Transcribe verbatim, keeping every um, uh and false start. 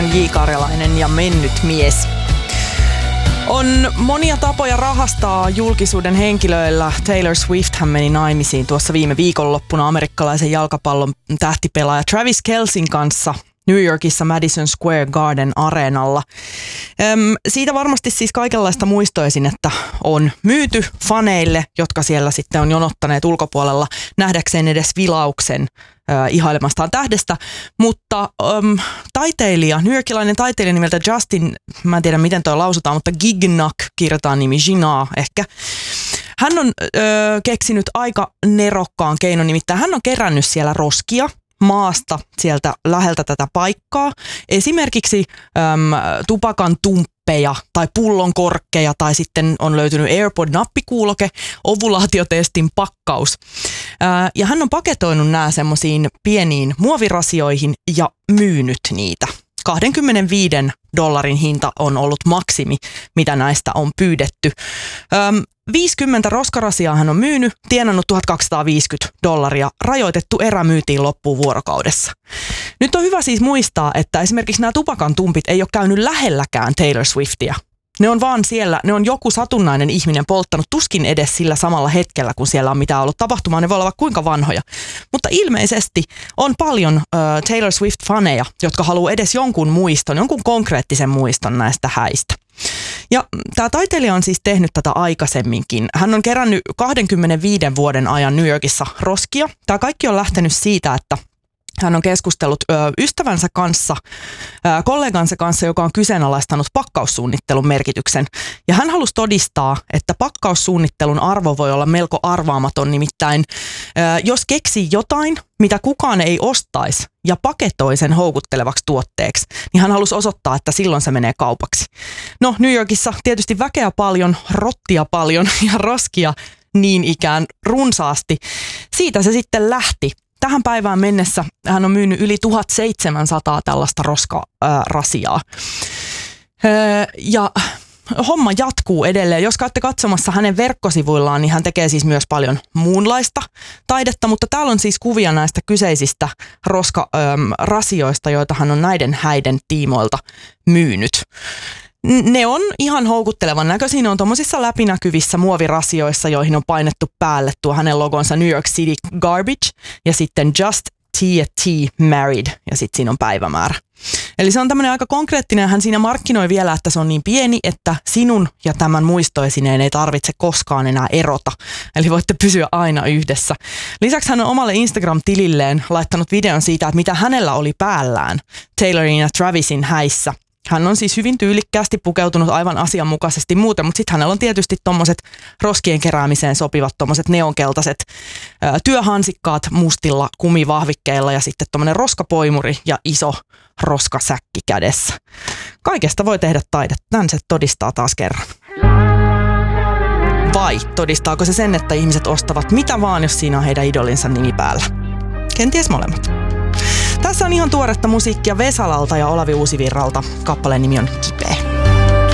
on J. Karjalainen ja mennyt mies. On monia tapoja rahastaa julkisuuden henkilöillä. Taylor Swift hän meni naimisiin tuossa viime viikonloppuna amerikkalaisen jalkapallon tähtipelaaja Travis Kelcen kanssa New Yorkissa Madison Square Garden areenalla. Öm, siitä varmasti siis kaikenlaista muistoisin, että on myyty faneille, jotka siellä sitten on jonottaneet ulkopuolella nähdäkseen edes vilauksen äh, ihailemastaan tähdestä. Mutta öm, taiteilija, newyorkilainen taiteilija nimeltä Justin, mä en tiedä miten toi lausutaan, mutta Gignac kirjoitetaan nimi, Gina ehkä. Hän on ö, keksinyt aika nerokkaan keinon, nimittäin hän on kerännyt siellä roskia maasta sieltä läheltä tätä paikkaa. Esimerkiksi äm, tupakan tumppeja tai pullon korkkeja tai sitten on löytynyt AirPod-nappikuuloke, ovulaatiotestin pakkaus. Ää, ja hän on paketoinut nämä semmoisiin pieniin muovirasioihin ja myynyt niitä. kaksikymmentäviisi dollarin hinta on ollut maksimi, mitä näistä on pyydetty. Öm, viisikymmentä roskarasiaa hän on myynyt, tienannut tuhatkaksisataaviisikymmentä dollaria. Rajoitettu erä myytiin loppuun vuorokaudessa. Nyt on hyvä siis muistaa, että esimerkiksi nämä tupakan tumpit ei ole käynyt lähelläkään Taylor Swiftia. Ne on vaan siellä, ne on joku satunnainen ihminen polttanut tuskin edes sillä samalla hetkellä, kun siellä on mitään ollut tapahtumaa. Ne voi olla kuinka vanhoja. Mutta ilmeisesti on paljon uh, Taylor Swift-faneja, jotka haluaa edes jonkun muiston, jonkun konkreettisen muiston näistä häistä. Ja tämä taiteilija on siis tehnyt tätä aikaisemminkin. Hän on kerännyt kaksikymmentäviisi vuoden ajan New Yorkissa roskia. Tämä kaikki on lähtenyt siitä, että hän on keskustellut ö, ystävänsä kanssa, ö, kollegansa kanssa, joka on kyseenalaistanut pakkaussuunnittelun merkityksen. Ja hän halusi todistaa, että pakkaussuunnittelun arvo voi olla melko arvaamaton. Nimittäin, ö, jos keksii jotain, mitä kukaan ei ostaisi ja paketoi sen houkuttelevaksi tuotteeksi, niin hän halusi osoittaa, että silloin se menee kaupaksi. No, New Yorkissa tietysti väkeä paljon, rottia paljon ja roskia niin ikään runsaasti. Siitä se sitten lähti. Tähän päivään mennessä hän on myynyt yli tuhatseitsemänsataa tällaista roskarasiaa. Öö, ja homma jatkuu edelleen. Jos käytte katsomassa hänen verkkosivuillaan, niin hän tekee siis myös paljon muunlaista taidetta, mutta täällä on siis kuvia näistä kyseisistä roskarasioista, joita hän on näiden häiden tiimoilta myynyt. Ne on ihan houkuttelevan näköisiä. Ne on tommosissa läpinäkyvissä muovirasioissa, joihin on painettu päälle tuo hänen logonsa New York City Garbage ja sitten Just T T Married ja sitten siinä on päivämäärä. Eli se on tämmöinen aika konkreettinen. Hän siinä markkinoi vielä, että se on niin pieni, että sinun ja tämän muistoesineen ei tarvitse koskaan enää erota. Eli voitte pysyä aina yhdessä. Lisäksi hän on omalle Instagram-tililleen laittanut videon siitä, että mitä hänellä oli päällään Taylorin ja Travisin häissä. Hän on siis hyvin tyylikkäästi pukeutunut aivan asianmukaisesti muuten, mutta sitten hänellä on tietysti tommoset roskien keräämiseen sopivat tommoset neonkeltaiset ö, työhansikkaat mustilla kumivahvikkeilla ja sitten tommonen roskapoimuri ja iso roskasäkki kädessä. Kaikesta voi tehdä taidetta. Tän se todistaa taas kerran. Vai todistaako se sen, että ihmiset ostavat mitä vaan, jos siinä on heidän idolinsa nimi päällä? Kenties molemmat. Tässä on ihan tuoretta musiikkia Vesalalta ja Olavi Uusivirralta. Kappaleen nimi on Kipeä.